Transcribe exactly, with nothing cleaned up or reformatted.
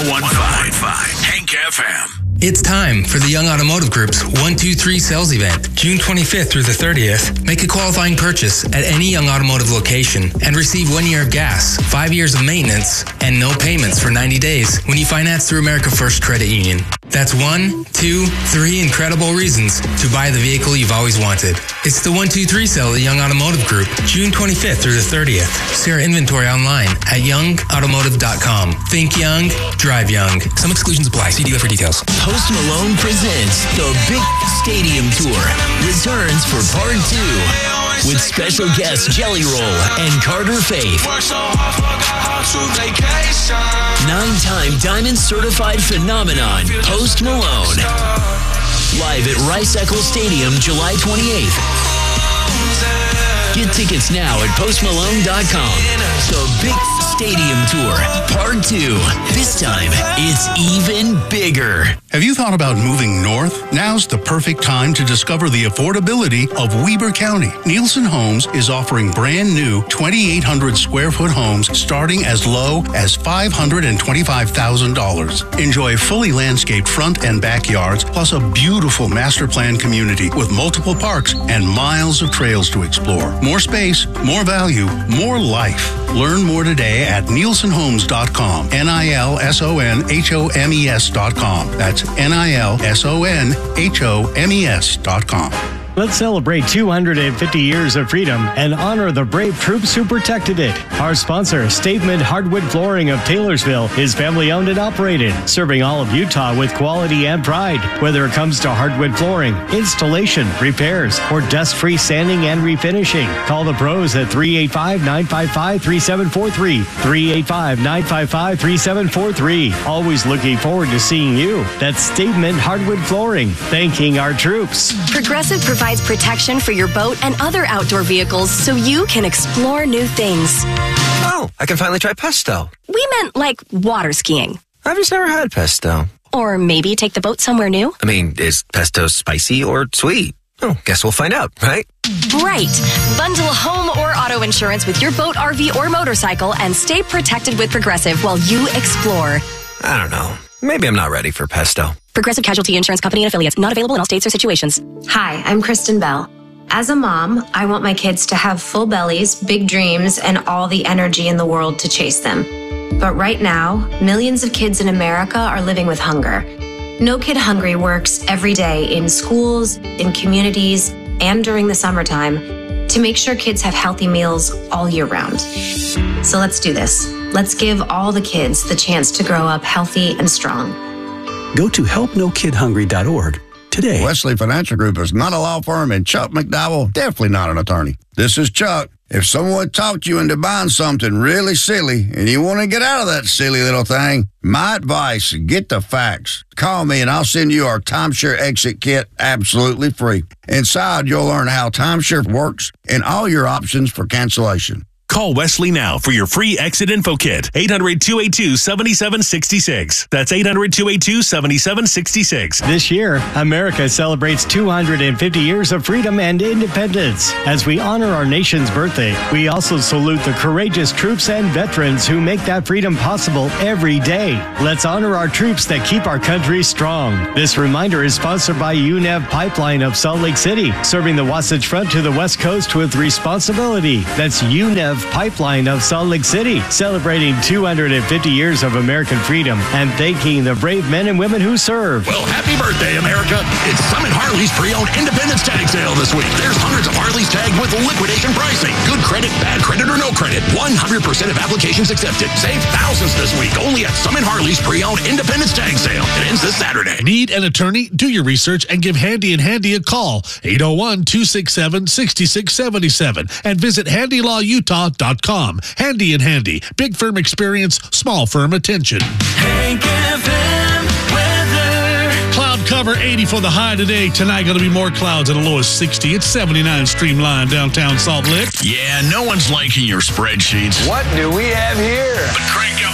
one point five Hank F M. It's time for the Young Automotive Group's one two three sales event, June twenty-fifth through the thirtieth. Make a qualifying purchase at any Young Automotive location and receive one year of gas, five years of maintenance, and no payments for ninety days when you finance through America First Credit Union. That's one, two, three incredible reasons to buy the vehicle you've always wanted. It's the one two three sale at Young Automotive Group, June twenty-fifth through the thirtieth. See our inventory online at young automotive dot com. Think young, drive young. Some exclusions apply. See dealer for details. Post Malone presents the Big Stadium Tour returns for part two with special guests Jelly Roll and Carter Faith. Nine-time Diamond Certified Phenomenon, Post Malone. Live at Rice Eccles Stadium, July twenty-eighth. Get tickets now at post malone dot com. The Big Stadium Tour, Part two. This time, it's even bigger. Have you thought about moving north? Now's the perfect time to discover the affordability of Weber County. Nielsen Homes is offering brand new twenty-eight hundred square foot homes starting as low as five hundred twenty-five thousand dollars. Enjoy fully landscaped front and backyards, plus a beautiful master plan community with multiple parks and miles of trails to explore. More space, more value, more life. Learn more today at nielsen homes dot com. N I L S O N H O M E S dot com. That's N I L S O N H O M E S dot com. Let's celebrate two hundred fifty years of freedom and honor the brave troops who protected it. Our sponsor, Stavement Hardwood Flooring of Taylorsville, is family owned and operated, serving all of Utah with quality and pride. Whether it comes to hardwood flooring, installation, repairs, or dust-free sanding and refinishing, call the pros at three eight five, nine five five, three seven four three, three eight five, nine five five, three seven four three. Always looking forward to seeing you. That's Stavement Hardwood Flooring, thanking our troops. Progressive provides protection for your boat and other outdoor vehicles so you can explore new things. Oh, I can finally try pesto. We meant like water skiing. I've just never had pesto. Or maybe take the boat somewhere new. I mean, is pesto spicy or sweet? Oh, guess we'll find out, right? Right. Bundle home or auto insurance with your boat, R V, or motorcycle and stay protected with Progressive while you explore. I don't know. Maybe I'm not ready for pesto. Progressive Casualty Insurance Company and affiliates. Not available in all states or situations. Hi, I'm Kristen Bell. As a mom, I want my kids to have full bellies, big dreams, and all the energy in the world to chase them. But right now, millions of kids in America are living with hunger. No Kid Hungry works every day in schools, in communities, and during the summertime to make sure kids have healthy meals all year round. So let's do this. Let's give all the kids the chance to grow up healthy and strong. Go to help no kid hungry dot org today. Wesley Financial Group is not a law firm, and Chuck McDowell, definitely not an attorney. This is Chuck. If someone talked you into buying something really silly and you want to get out of that silly little thing, my advice, get the facts. Call me and I'll send you our timeshare exit kit absolutely free. Inside, you'll learn how timeshare works and all your options for cancellation. Call Wesley now for your free exit info kit. eight hundred, two eight two, seven seven six six. That's eight hundred, two eight two, seven seven six six. This year, America celebrates two hundred fifty years of freedom and independence. As we honor our nation's birthday, we also salute the courageous troops and veterans who make that freedom possible every day. Let's honor our troops that keep our country strong. This reminder is sponsored by U N E V Pipeline of Salt Lake City, serving the Wasatch Front to the West Coast with responsibility. That's U N E V Pipeline of Salt Lake City, celebrating two hundred fifty years of American freedom and thanking the brave men and women who serve. Well, happy birthday, America. It's Summit Harley's pre-owned Independence Tag Sale this week. There's hundreds of Harleys tagged with liquidation pricing. Good credit, bad credit, or no credit. one hundred percent of applications accepted. Save thousands this week only at Summit Harley's pre-owned Independence Tag Sale. It ends this Saturday. Need an attorney? Do your research and give Handy and Handy a call. eight oh one, two six seven, six six seven seven and visit handy law utah dot com. Handy and Handy. Big firm experience, small firm attention. Hank F M weather. Cloud cover eighty for the high today. Tonight going to be more clouds at a low of sixty. It's seventy-nine Streamline downtown Salt Lake. Yeah, no one's liking your spreadsheets. What do we have here? But crank up